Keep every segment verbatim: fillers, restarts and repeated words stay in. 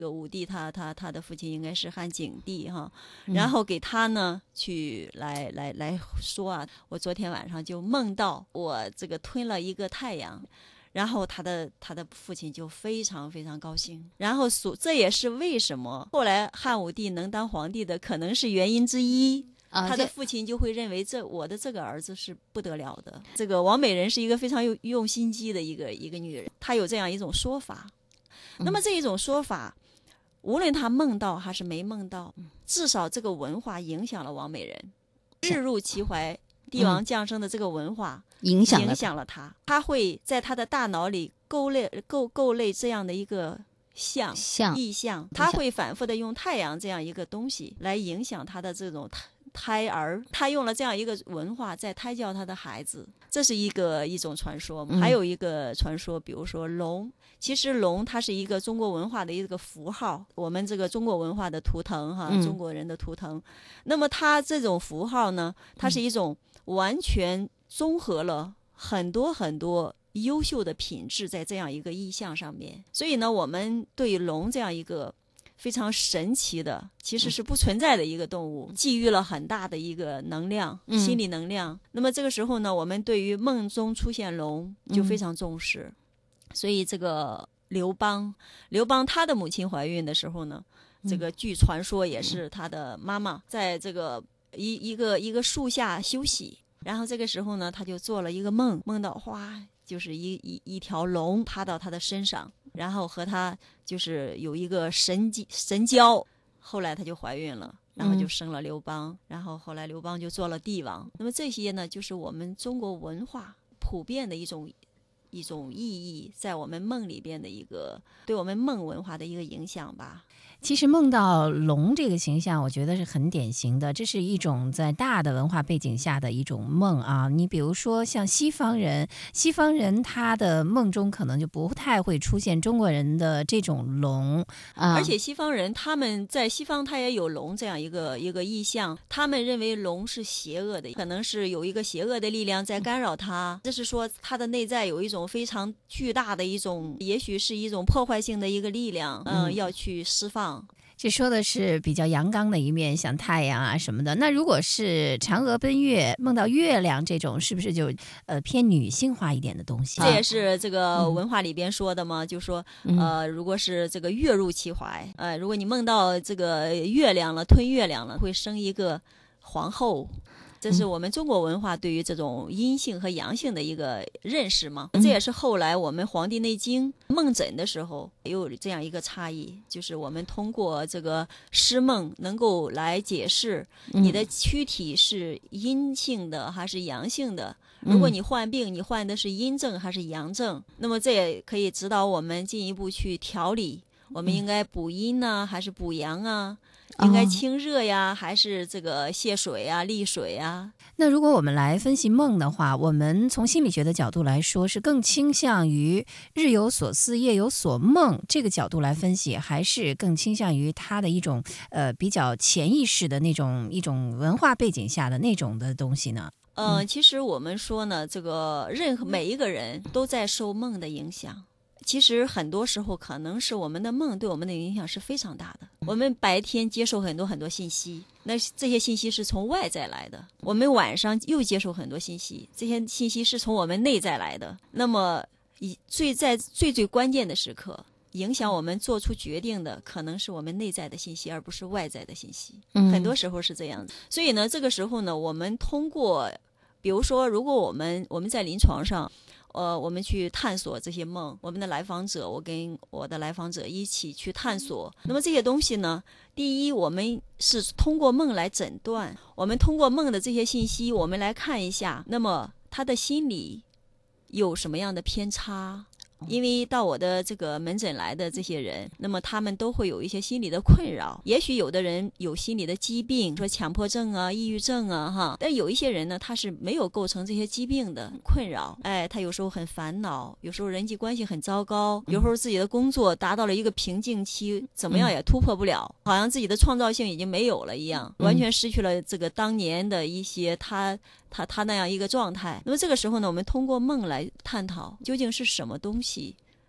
这个武帝他他他的父亲应该是汉景帝哈，然后给他呢去来来来说啊，我昨天晚上就梦到我这个吞了一个太阳。然后他的他的父亲就非常非常高兴，然后所这也是为什么后来汉武帝能当皇帝的可能是原因之一。啊、他的父亲就会认为这我的这个儿子是不得了的。这个王美人是一个非常有用心机的一个一个女人，她有这样一种说法。那么这一种说法，无论她梦到还是没梦到，至少这个文化影响了王美人。日入其怀，帝王降生的这个文化、嗯、影响了影响了他，他会在他的大脑里勾勒构构类这样的一个像像意象，他会反复的用太阳这样一个东西来影响他的这种胎儿，他用了这样一个文化在胎教他的孩子，这是一个一种传说。还有一个传说，比如说龙，其实龙它是一个中国文化的一个符号，我们这个中国文化的图腾哈，中国人的图腾。那么它这种符号呢，它是一种完全综合了很多很多优秀的品质在这样一个意象上面。所以呢，我们对龙这样一个非常神奇的其实是不存在的一个动物寄予了很大的一个能量、嗯、心理能量。那么这个时候呢，我们对于梦中出现龙就非常重视、嗯、所以这个刘邦刘邦他的母亲怀孕的时候呢、嗯、这个据传说也是他的妈妈在这个一一个一个树下休息，然后这个时候呢他就做了一个梦，梦到哗就是一一一条龙趴到他的身上，然后和他就是有一个神神交，后来他就怀孕了，然后就生了刘邦、嗯、然后后来刘邦就做了帝王。那么这些呢就是我们中国文化普遍的一种一种意义，在我们梦里边的一个对我们梦文化的一个影响吧。 其实梦到龙这个形象我觉得是很典型的，这是一种在大的文化背景下的一种梦啊。你比如说像西方人西方人他的梦中可能就不太会出现中国人的这种龙、啊、 而且西方人他们在西方他也有龙这样一个一个意象，他们认为龙是邪恶的，可能是有一个邪恶的力量在干扰他，这是说他的内在有一种非常巨大的一种也许是一种破坏性的一个力量、呃、嗯，要去释放。 这说的是比较阳刚的一面，像太阳啊什么的。那如果是嫦娥奔月梦到月亮这种，是不是就呃偏女性化一点的东西？ 这也是这个文化里边说的嘛、嗯、就说呃如果是这个月入其怀，呃如果你梦到这个月亮了，吞月亮了，会生一个皇后。这是我们中国文化对于这种阴性和阳性的一个认识嘛，这也是后来我们《黄帝内经》梦诊的时候也有这样一个差异，就是我们通过这个诗梦能够来解释你的躯体是阴性的还是阳性的，如果你患病你患的是阴症还是阳症，那么这也可以指导我们进一步去调理，我们应该补阴呢还是补阳啊，应该清热呀、哦、还是这个泻水啊利水啊。 那如果我们来分析梦的话，我们从心理学的角度来说是更倾向于日有所思夜有所梦这个角度来分析，还是更倾向于它的一种呃比较潜意识的那种一种文化背景下的那种的东西呢？ 呃，其实我们说呢，这个任何每一个人都在受梦的影响，其实很多时候可能是我们的梦对我们的影响是非常大的。我们白天接受很多很多信息，那这些信息是从外在来的，我们晚上又接受很多信息，这些信息是从我们内在来的。那么最在最最关键的时刻，影响我们做出决定的可能是我们内在的信息，而不是外在的信息、嗯、很多时候是这样的。所以呢这个时候呢，我们通过比如说如果我们我们在临床上呃，我们去探索这些梦，我们的来访者，我跟我的来访者一起去探索。那么这些东西呢，第一，我们是通过梦来诊断，我们通过梦的这些信息，我们来看一下，那么他的心理有什么样的偏差。因为到我的这个门诊来的这些人，那么他们都会有一些心理的困扰，也许有的人有心理的疾病，说强迫症啊抑郁症啊哈，但有一些人呢他是没有构成这些疾病的困扰，哎，他有时候很烦恼，有时候人际关系很糟糕，有时候自己的工作达到了一个瓶颈期，怎么样也突破不了，好像自己的创造性已经没有了一样，完全失去了这个当年的一些他他他那样一个状态。那么这个时候呢，我们通过梦来探讨究竟是什么东西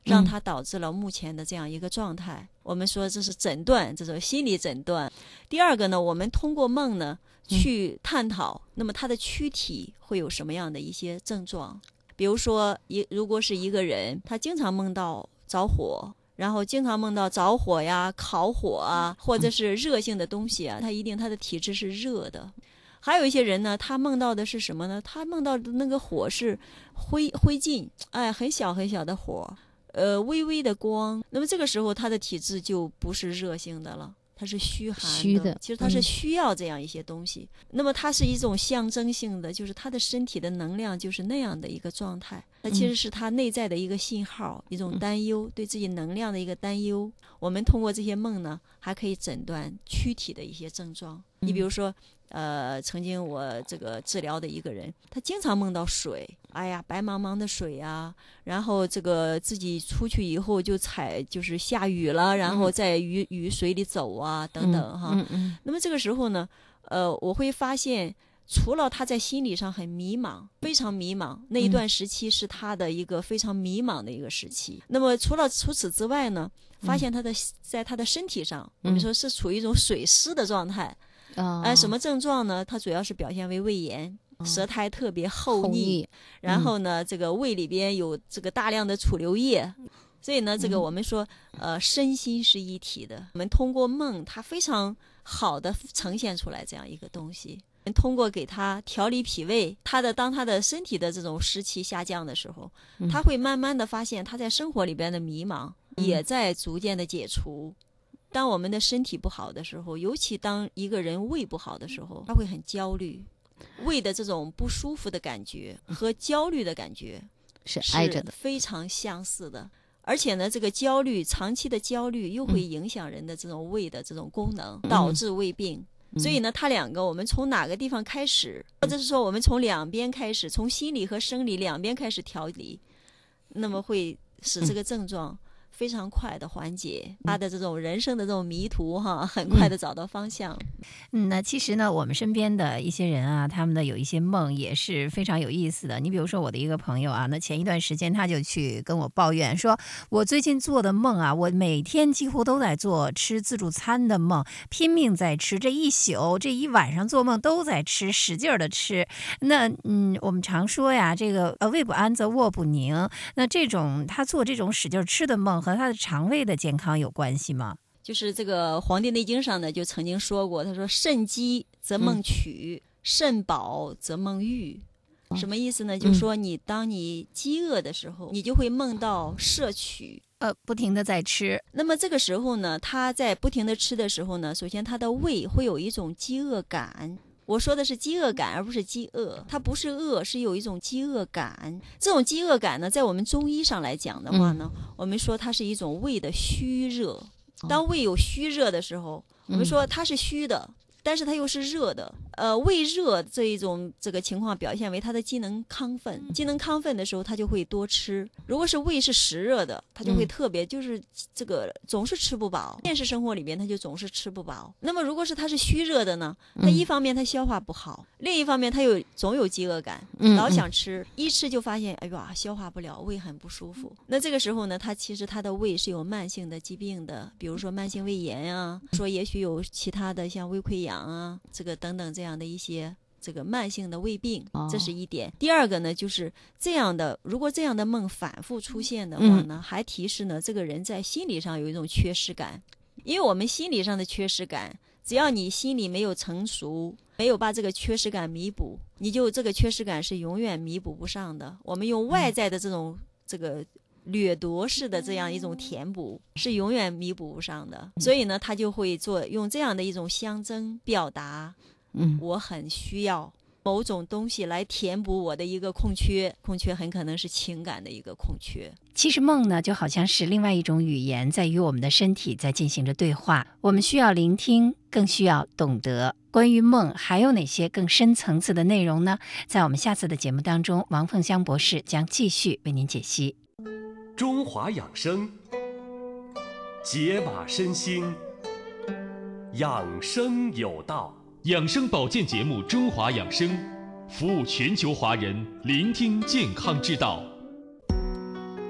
让他导致了目前的这样一个状态。我们说这是诊断，这种心理诊断。第二个呢，我们通过梦呢去探讨，那么他的躯体会有什么样的一些症状。比如说一如果是一个人，他经常梦到着火，然后经常梦到着火呀、烤火啊，或者是热性的东西啊，他一定他的体质是热的。还有一些人呢，他梦到的是什么呢？他梦到的那个火是灰灰烬，哎，很小很小的火，呃，微微的光。那么这个时候他的体质就不是热性的了，它是虚寒的， 虚的其实它是需要这样一些东西。嗯、那么它是一种象征性的，就是他的身体的能量就是那样的一个状态。那其实是他内在的一个信号，一种担忧，对自己能量的一个担忧。我们通过这些梦呢，还可以诊断躯体的一些症状。你比如说，呃，曾经我这个治疗的一个人，他经常梦到水，哎呀，白茫茫的水啊，然后这个自己出去以后就踩，就是下雨了，然后在雨雨水里走啊，等等哈。 嗯嗯、 那么这个时候呢，呃，我会发现，除了他在心理上很迷茫，非常迷茫，那一段时期是他的一个非常迷茫的一个时期。嗯、那么除了除此之外呢，发现他的在他的身体上，嗯、我们说是处于一种水湿的状态。 哦、 呃，什么症状呢？它主要是表现为胃炎，哦、舌苔特别厚腻， 厚腻然后呢，嗯、这个胃里边有这个大量的储留液，所以呢，这个我们说，呃，身心是一体的。我们通过梦，它非常好的呈现出来这样一个东西。通过给他调理脾胃，他的当他的身体的这种湿气下降的时候，嗯、他会慢慢的发现他在生活里边的迷茫，嗯、也在逐渐的解除。当我们的身体不好的时候，尤其当一个人胃不好的时候，他会很焦虑，胃的这种不舒服的感觉和焦虑的感觉是挨着的， 非常相似的。而且呢，这个焦虑长期的焦虑又会影响人的这种胃的这种功能，嗯、导致胃病。嗯、所以呢，它两个我们从哪个地方开始，或者是说我们从两边开始，从心理和生理两边开始调理，那么会使这个症状非常快的缓解他的这种人生的这种迷途哈，很快的找到方向。 嗯，那其实呢，我们身边的一些人啊，他们的有一些梦也是非常有意思的。你比如说我的一个朋友啊，那前一段时间他就去跟我抱怨说，我最近做的梦啊，我每天几乎都在做吃自助餐的梦，拼命在吃，这一宿这一晚上做梦都在吃，使劲的吃。那嗯，我们常说呀，这个呃胃不安则卧不宁。那这种他做这种使劲吃的梦和他的肠胃的健康有关系吗？ 就是这个《黄帝内经》上呢，就曾经说过，他说肾饥则梦取，嗯、肾饱则梦欲。什么意思呢？嗯、就是说你当你饥饿的时候，你就会梦到摄取， 呃，不停的在吃。 那么这个时候呢，他在不停的吃的时候呢，首先他的胃会有一种饥饿感。我说的是饥饿感，而不是饥饿，它不是饿，是有一种饥饿感。这种饥饿感呢，在我们中医上来讲的话呢，嗯、我们说它是一种胃的虚热。当胃有虚热的时候，我们说它是虚的，嗯、但是它又是热的。呃，胃热这一种这个情况表现为它的机能亢奋，机能亢奋的时候，它就会多吃。如果是胃是实热的，它就会特别就是这个总是吃不饱。现实生活里边，它就总是吃不饱。那么如果是它是虚热的呢，它一方面它消化不好，嗯、另一方面它有总有饥饿感，老想吃，一吃就发现哎呀消化不了，胃很不舒服。那这个时候呢，它其实它的胃是有慢性的疾病的，比如说慢性胃炎啊，说也许有其他的像胃溃疡啊，这个等等这样的一些这个慢性的胃病，这是一点。第二个呢，就是这样的，如果这样的梦反复出现的话呢，嗯、还提示呢，这个人在心理上有一种缺失感。因为我们心理上的缺失感，只要你心理没有成熟，没有把这个缺失感弥补，你就这个缺失感是永远弥补不上的。我们用外在的这种这个掠夺式的这样一种填补是永远弥补不上的，所以呢，他就会做用这样的一种象征表达，嗯，我很需要某种东西来填补我的一个空缺，空缺很可能是情感的一个空缺。 其实梦呢，就好像是另外一种语言，在与我们的身体在进行着对话。我们需要聆听，更需要懂得。关于梦，还有哪些更深层次的内容呢？在我们下次的节目当中，王凤香博士将继续为您解析。 中华养生，解码身心，养生有道。 养生保健节目《中华养生》，服务全球华人，聆听健康之道。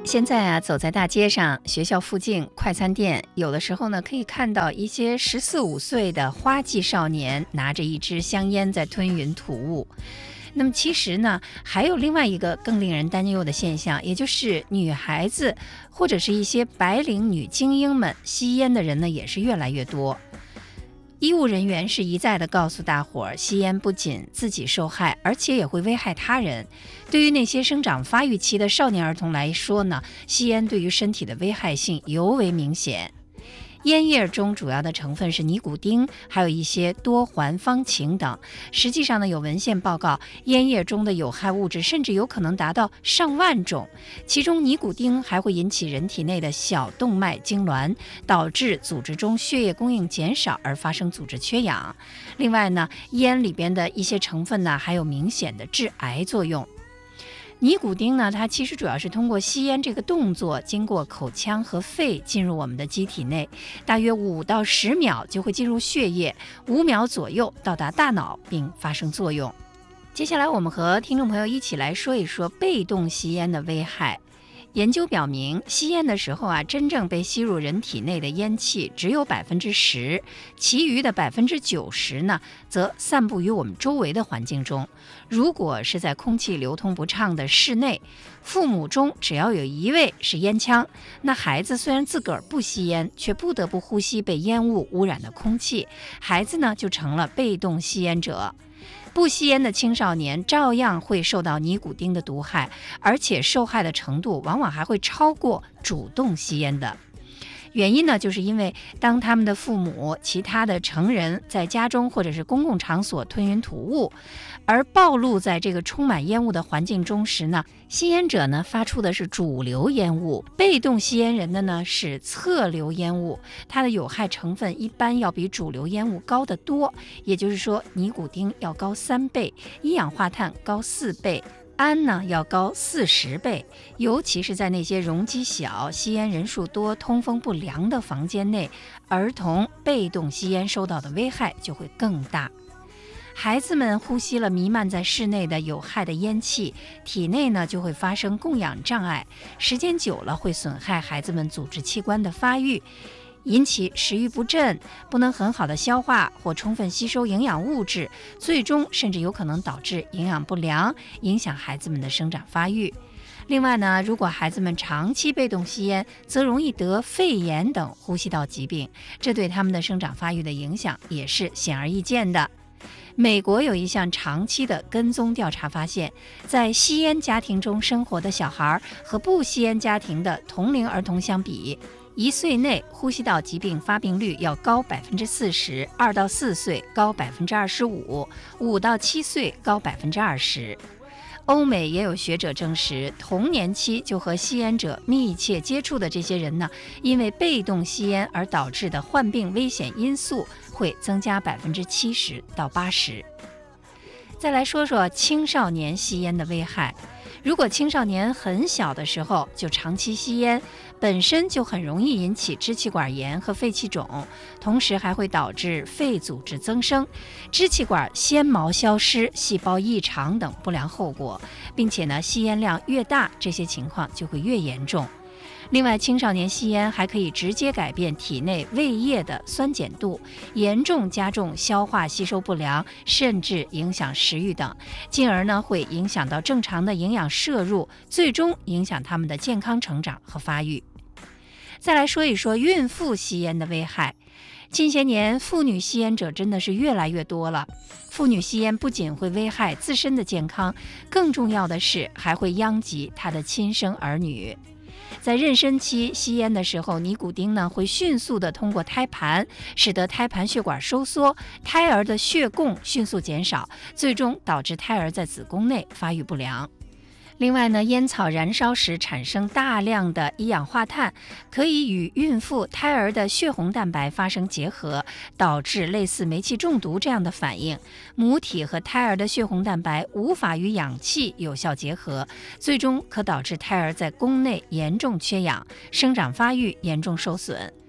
现在啊，走在大街上，学校附近快餐店，有的时候呢，可以看到一些十四五岁的花季少年拿着一支香烟在吞云吐雾。那么其实呢，还有另外一个更令人担忧的现象，也就是女孩子或者是一些白领女精英们吸烟的人呢，也是越来越多。医务人员是一再的告诉大伙儿，吸烟不仅自己受害，而且也会危害他人。对于那些生长发育期的少年儿童来说呢，吸烟对于身体的危害性尤为明显。烟叶中主要的成分是尼古丁，还有一些多环芳烃等。实际上呢，有文献报告，烟叶中的有害物质甚至有可能达到上万种。其中尼古丁还会引起人体内的小动脉痉挛，导致组织中血液供应减少而发生组织缺氧。另外呢，烟里边的一些成分呢，还有明显的致癌作用。尼古丁呢，它其实主要是通过吸烟这个动作，经过口腔和肺进入我们的机体内，大约五到十秒就会进入血液，五秒左右到达大脑并发生作用。接下来我们和听众朋友一起来说一说被动吸烟的危害。研究表明，吸烟的时候啊，真正被吸入人体内的烟气只有百分之十，其余的百分之九十呢，则散布于我们周围的环境中。如果是在空气流通不畅的室内，父母中只要有一位是烟枪，那孩子虽然自个儿不吸烟，却不得不呼吸被烟雾污染的空气，孩子呢就成了被动吸烟者。不吸烟的青少年照样会受到尼古丁的毒害，而且受害的程度往往还会超过主动吸烟的。原因呢，就是因为当他们的父母、其他的成人在家中或者是公共场所吞云吐雾，而暴露在这个充满烟雾的环境中时呢，吸烟者呢发出的是主流烟雾，被动吸烟人的呢是侧流烟雾，它的有害成分一般要比主流烟雾高得多，也就是说尼古丁要高三倍，一氧化碳高四倍，氨呢要高四十倍，尤其是在那些容积小、吸烟人数多、通风不良的房间内，儿童被动吸烟受到的危害就会更大。孩子们呼吸了弥漫在室内的有害的烟气，体内呢就会发生供氧障碍，时间久了会损害孩子们组织器官的发育，引起食欲不振，不能很好的消化或充分吸收营养物质，最终甚至有可能导致营养不良，影响孩子们的生长发育。另外呢，如果孩子们长期被动吸烟，则容易得肺炎等呼吸道疾病，这对他们的生长发育的影响也是显而易见的。美国有一项长期的跟踪调查发现，在吸烟家庭中生活的小孩和不吸烟家庭的同龄儿童相比，一岁内呼吸道疾病发病率要高百分之四十，二到四岁高百分之二十五，五到七岁高百分之二十。欧美也有学者证实，童年期就和吸烟者密切接触的这些人呢，因为被动吸烟而导致的患病危险因素会增加百分之七十到八十。再来说说青少年吸烟的危害。如果青少年很小的时候就长期吸烟，本身就很容易引起支气管炎和肺气肿，同时还会导致肺组织增生、支气管纤毛消失、细胞异常等不良后果，并且呢，吸烟量越大，这些情况就会越严重。另外，青少年吸烟还可以直接改变体内胃液的酸碱度，严重加重消化吸收不良，甚至影响食欲等，进而呢会影响到正常的营养摄入，最终影响他们的健康成长和发育。再来说一说孕妇吸烟的危害。近些年，妇女吸烟者真的是越来越多了。妇女吸烟不仅会危害自身的健康，更重要的是还会殃及她的亲生儿女。在妊娠期吸烟的时候，尼古丁呢会迅速的通过胎盘，使得胎盘血管收缩，胎儿的血供迅速减少，最终导致胎儿在子宫内发育不良。另外呢，烟草燃烧时产生大量的一氧化碳，可以与孕妇、胎儿的血红蛋白发生结合，导致类似煤气中毒这样的反应。母体和胎儿的血红蛋白无法与氧气有效结合，最终可导致胎儿在宫内严重缺氧，生长发育严重受损。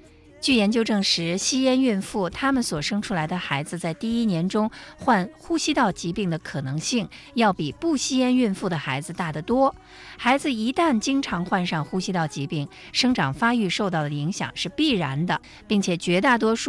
据研究证实，吸烟孕妇她们所生出来的孩子在第一年中患呼吸道疾病的可能性要比不吸烟孕妇的孩子大得多。孩子一旦经常患上呼吸道疾病，生长发育受到的影响是必然的，并且绝大多数